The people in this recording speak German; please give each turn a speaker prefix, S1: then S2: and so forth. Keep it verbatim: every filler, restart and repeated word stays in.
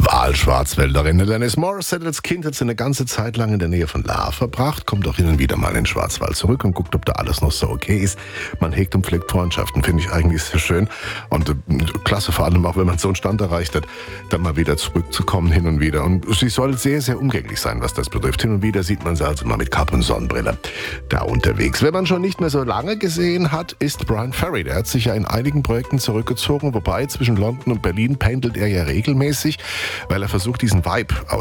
S1: Wahlschwarzwälderin Alanis Morissette als Kind hat sie eine ganze Zeit lang in der Nähe von La verbracht, kommt auch hin und wieder mal in den Schwarzwald zurück und guckt, ob da alles noch so okay ist. Man hegt und pflegt Freundschaften, finde ich eigentlich sehr schön. Und äh, klasse, vor allem auch, wenn man so einen Stand erreicht hat, dann mal wieder zurückzukommen hin und wieder. Und sie soll sehr, sehr umgänglich sein, was das betrifft. Hin und wieder sieht man sie also mal mit Kappe und Sonnenbrille da unterwegs. Wenn man schon nicht mehr so lange gesehen hat, ist Bryan Ferry. Der hat sich ja in einigen Projekten zurückgezogen, wobei zwischen London und Berlin pendelt er ja regelmäßig, weil er versucht, diesen Vibe